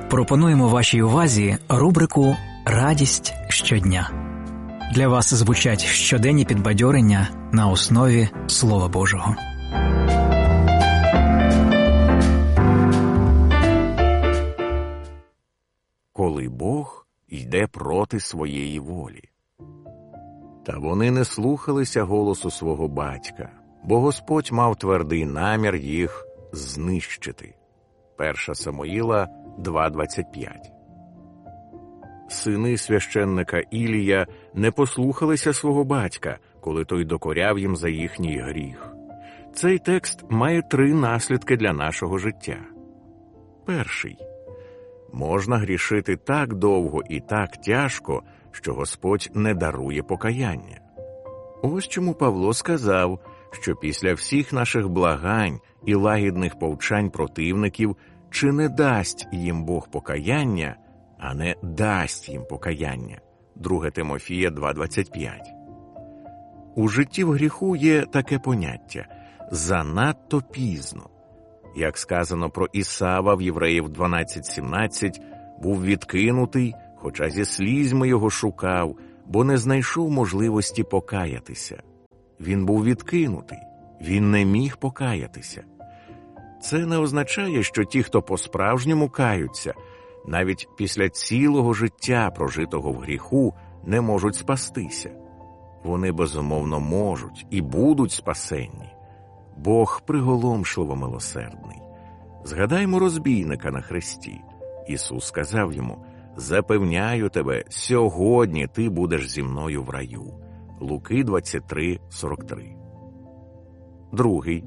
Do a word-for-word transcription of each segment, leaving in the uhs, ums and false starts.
Пропонуємо вашій увазі рубрику «Радість щодня». Для вас звучать щоденні підбадьорення на основі Слова Божого. Коли Бог йде проти своєї волі. Та вони не слухалися голосу свого батька, бо Господь мав твердий намір їх знищити. Перша Самуїла два двадцять п'ять. Сини священника Ілія не послухалися свого батька, коли той докоряв їм за їхній гріх. Цей текст має три наслідки для нашого життя. Перший. Можна грішити так довго і так тяжко, що Господь не дарує покаяння. Ось чому Павло сказав, що після всіх наших благань і лагідних повчань противників чи не дасть їм Бог покаяння, а не дасть їм покаяння. Друге Тимофія два двадцять п'ять. У житті в гріху є таке поняття – занадто пізно. Як сказано про Ісава в Євреїв дванадцять сімнадцять, був відкинутий, хоча зі слізьми його шукав, бо не знайшов можливості покаятися. Він був відкинутий, він не міг покаятися. Це не означає, що ті, хто по-справжньому каються, навіть після цілого життя, прожитого в гріху, не можуть спастися. Вони, безумовно, можуть і будуть спасенні. Бог приголомшливо милосердний. Згадаймо розбійника на хресті. Ісус сказав йому: «Запевняю тебе, сьогодні ти будеш зі мною в раю». Луки двадцять три сорок три. Другий.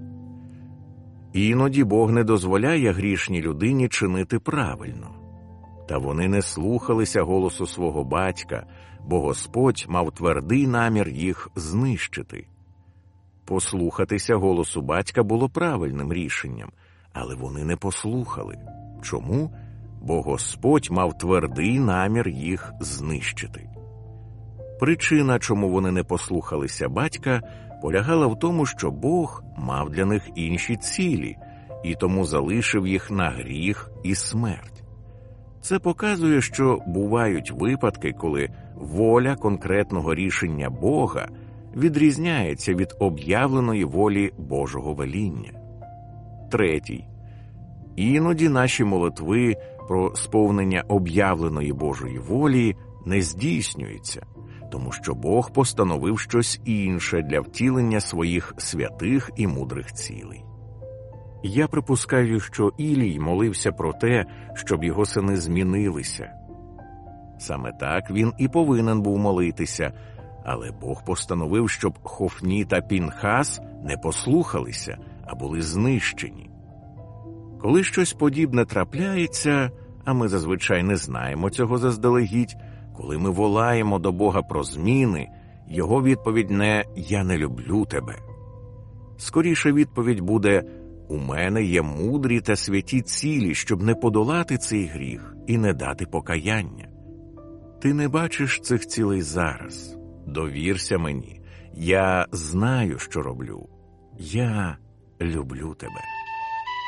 Іноді Бог не дозволяє грішній людині чинити правильно. Та вони не слухалися голосу свого батька, бо Господь мав твердий намір їх знищити. Послухатися голосу батька було правильним рішенням, але вони не послухали. Чому? Бо Господь мав твердий намір їх знищити. Причина, чому вони не послухалися батька, полягала в тому, що Бог мав для них інші цілі, і тому залишив їх на гріх і смерть. Це показує, що бувають випадки, коли воля конкретного рішення Бога відрізняється від об'явленої волі Божого веління. Третій. Іноді наші молитви про сповнення об'явленої Божої волі не здійснюються, тому що Бог постановив щось інше для втілення своїх святих і мудрих цілей. Я припускаю, що Ілій молився про те, щоб його сини змінилися. Саме так він і повинен був молитися, але Бог постановив, щоб Хофні та Пінхас не послухалися, а були знищені. Коли щось подібне трапляється, а ми зазвичай не знаємо цього заздалегідь, коли ми волаємо до Бога про зміни, Його відповідь не «Я не люблю тебе». Скоріше відповідь буде «У мене є мудрі та святі цілі, щоб не подолати цей гріх і не дати покаяння». Ти не бачиш цих цілей зараз. Довірся мені. Я знаю, що роблю. Я люблю тебе.